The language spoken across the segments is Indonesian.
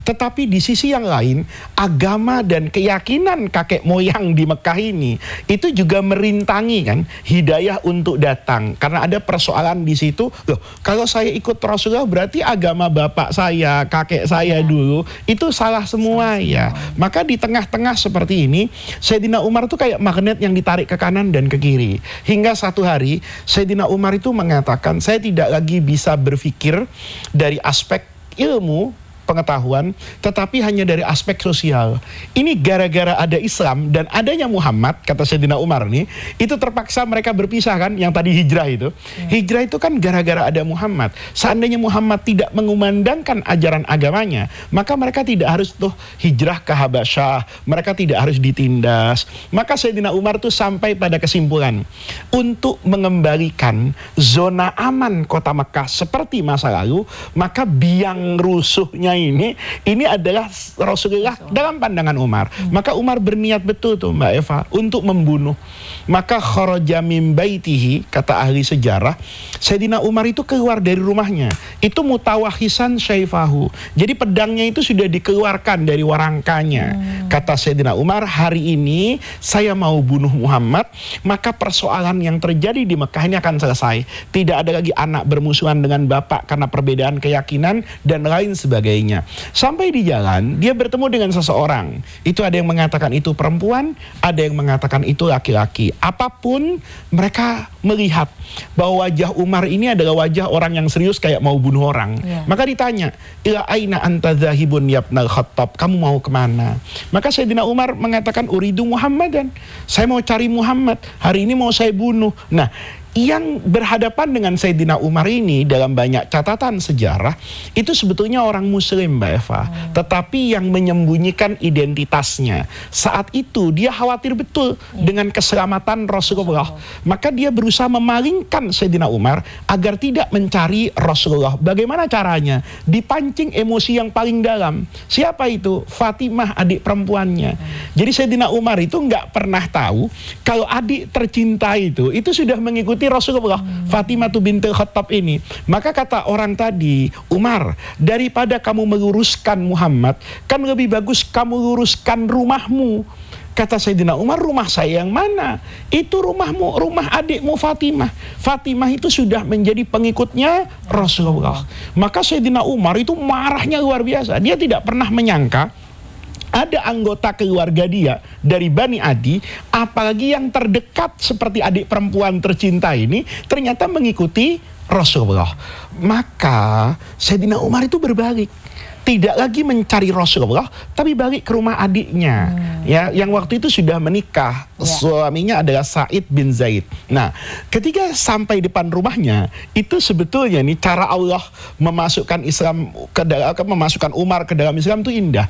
Tetapi di sisi yang lain, agama dan keyakinan kakek moyang di Mekah ini itu juga merintangi kan hidayah untuk datang. Karena ada persoalan di situ, loh, kalau saya ikut Rasulullah berarti agama bapak saya, kakek saya dulu itu salah semua ya. Maka di tengah-tengah seperti ini, Sayyidina Umar itu kayak magnet yang ditarik ke kanan dan ke kiri. Hingga satu hari Sayyidina Umar itu mengatakan, saya tidak lagi bisa berpikir dari aspek ilmu pengetahuan, tetapi hanya dari aspek sosial. Ini gara-gara ada Islam dan adanya Muhammad, kata Sayyidina Umar nih, itu terpaksa mereka berpisah kan, yang tadi hijrah itu. Hijrah itu kan gara-gara ada Muhammad. Seandainya Muhammad tidak mengumandangkan ajaran agamanya, maka mereka tidak harus tuh hijrah ke Habasyah, mereka tidak harus ditindas. Maka Sayyidina Umar tuh sampai pada kesimpulan, untuk mengembalikan zona aman kota Mekah seperti masa lalu, maka biang rusuhnya ini adalah Rasulullah dalam pandangan Umar. Maka Umar berniat betul tuh Mbak Eva untuk membunuh. Maka kharaja min baitihi, kata ahli sejarah, Sayyidina Umar itu keluar dari rumahnya. Itu mutawahisan syaifahu. Jadi pedangnya itu sudah dikeluarkan dari warangkanya. Kata Sayyidina Umar, hari ini saya mau bunuh Muhammad, maka persoalan yang terjadi di Mekah ini akan selesai. Tidak ada lagi anak bermusuhan dengan bapak karena perbedaan keyakinan dan lain sebagainya. Sampai di jalan dia bertemu dengan seseorang. Itu ada yang mengatakan itu perempuan, ada yang mengatakan itu laki-laki. Apapun, mereka melihat bahwa wajah Umar ini adalah wajah orang yang serius kayak mau bunuh orang. Maka ditanya, ila aina anta dzahibun ya ibnal Khattab, kamu mau kemana? Maka Sayyidina Umar mengatakan, uridu Muhammadan, saya mau cari Muhammad, hari ini mau saya bunuh. Nah, yang berhadapan dengan Sayyidina Umar ini dalam banyak catatan sejarah itu sebetulnya orang muslim Mbak Eva, tetapi yang menyembunyikan identitasnya. Saat itu dia khawatir betul dengan keselamatan Rasulullah. Maka dia berusaha memalingkan Sayyidina Umar agar tidak mencari Rasulullah. Bagaimana caranya? Dipancing emosi yang paling dalam. Siapa itu? Fatimah, adik perempuannya. Jadi Sayyidina Umar itu nggak pernah tahu kalau adik tercinta itu sudah mengikuti Rasulullah, Fatimah bintul Khattab ini. Maka kata orang tadi, Umar, daripada kamu meluruskan Muhammad, kan lebih bagus kamu luruskan rumahmu. Kata Sayyidina Umar, rumah saya yang mana? Itu rumahmu, rumah adikmu Fatimah. Fatimah itu sudah menjadi pengikutnya Rasulullah. Maka Sayyidina Umar itu marahnya luar biasa. Dia tidak pernah menyangka ada anggota keluarga dia dari Bani Adi, apalagi yang terdekat seperti adik perempuan tercinta ini, ternyata mengikuti Rasulullah. Maka Sayyidina Umar itu berbalik, tidak lagi mencari Rasulullah, tapi balik ke rumah adiknya, ya, yang waktu itu sudah menikah. Suaminya adalah Sa'id bin Zaid. Nah, ketika sampai depan rumahnya, itu sebetulnya nih cara Allah memasukkan Islam ke dalam, memasukkan Umar ke dalam Islam itu indah.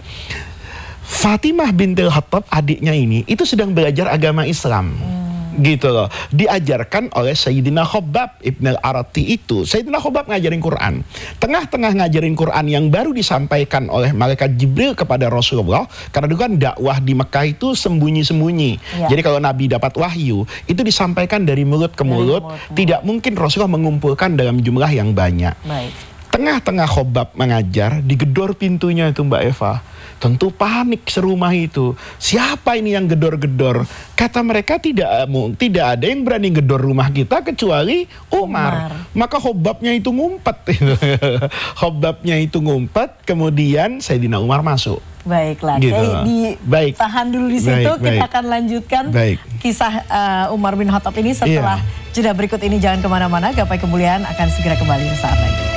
Fatimah bintul Khattab, adiknya ini, itu sedang belajar agama Islam. Gitu loh. Diajarkan oleh Sayyidina Khabbab Ibn al-Arati itu. Sayyidina Khabbab ngajarin Quran. Tengah-tengah ngajarin Quran yang baru disampaikan oleh malaikat Jibril kepada Rasulullah. Karena dulu kan dakwah di Mekah itu sembunyi-sembunyi. Jadi kalau Nabi dapat wahyu, itu disampaikan dari mulut ke mulut. Tidak mungkin Rasulullah mengumpulkan dalam jumlah yang banyak. Tengah-tengah Khabbab mengajar, digedor pintunya itu Mbak Eva. Tentu panik serumah itu. Siapa ini yang gedor-gedor? Kata mereka tidak ada yang berani gedor rumah kita kecuali Umar. Maka Khabbabnya itu ngumpet. Khabbabnya itu ngumpet, kemudian Sayyidina Umar masuk. Baiklah, gitu. Tahan dulu di situ. Kita akan lanjutkan kisah Umar bin Khattab ini setelah jeda berikut ini. Jangan kemana-mana, Gapai Kemuliaan akan segera kembali saat lagi.